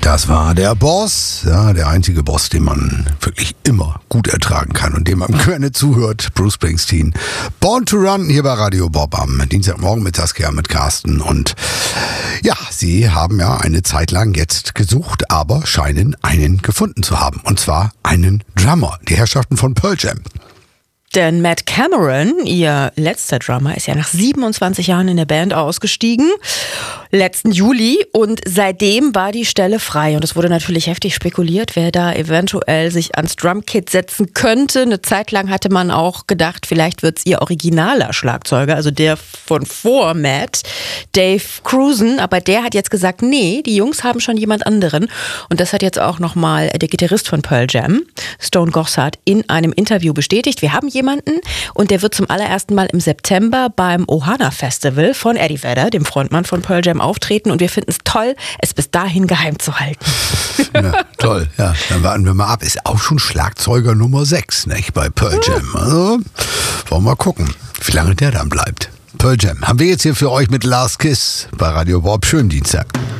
Das war der Boss, ja, der einzige Boss, den man wirklich immer gut ertragen kann und dem man gerne zuhört, Bruce Springsteen. Born to Run hier bei Radio Bob am Dienstagmorgen mit Saskia, mit Carsten. Und ja, sie haben ja eine Zeit lang jetzt gesucht, aber scheinen einen gefunden zu haben. Und zwar einen Drummer, die Herrschaften von Pearl Jam. Denn Matt Cameron, ihr letzter Drummer, ist ja nach 27 Jahren in der Band ausgestiegen, letzten Juli, und seitdem war die Stelle frei. Und es wurde natürlich heftig spekuliert, wer da eventuell sich ans Drumkit setzen könnte. Eine Zeit lang hatte man auch gedacht, vielleicht wird es ihr originaler Schlagzeuger, also der von vor Matt, Dave Cruzen. Aber der hat jetzt gesagt, nee, die Jungs haben schon jemand anderen. Und das hat jetzt auch nochmal der Gitarrist von Pearl Jam, Stone Gossard, in einem Interview bestätigt. Wir haben jemanden und der wird zum allerersten Mal im September beim Ohana Festival von Eddie Vedder, dem Frontmann von Pearl Jam, auftreten, und wir finden es toll, es bis dahin geheim zu halten. Ja, toll, ja, dann warten wir mal ab. Ist auch schon Schlagzeuger Nummer 6, nicht, bei Pearl Jam. Also, wollen wir mal gucken, wie lange der dann bleibt. Pearl Jam haben wir jetzt hier für euch mit Last Kiss bei Radio Bob. Schönen Dienstag.